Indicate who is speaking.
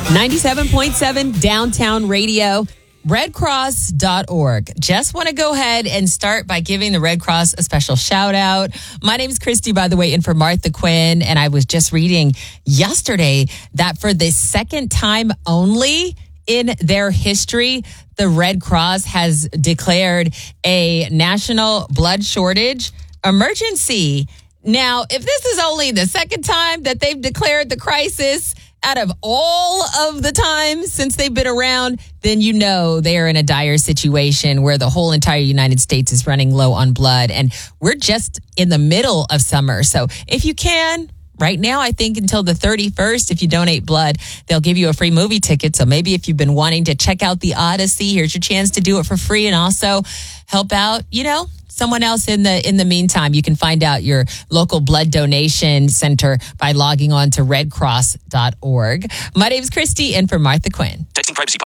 Speaker 1: 97.7 Downtown Radio, redcross.org. Just want to go ahead and start by giving the Red Cross a special shout out. My name is Christy, by the way, in for Martha Quinn. And I was just reading yesterday that for the second time only in their history, the Red Cross has declared a national blood shortage emergency. Now, if this is only the second time that they've declared the crisis out of all of the time since they've been around, then you know they are in a dire situation where the whole entire United States is running low on blood. And we're just in the middle of summer. So if you can, right now, I think until the 31st, if you donate blood, they'll give you a free movie ticket. So maybe if you've been wanting to check out the Odyssey, here's your chance to do it for free and also help out, someone else in the meantime. You can find out your local blood donation center by logging on to redcross.org. My name's Christy, in for Martha Quinn.
Speaker 2: Texting privacy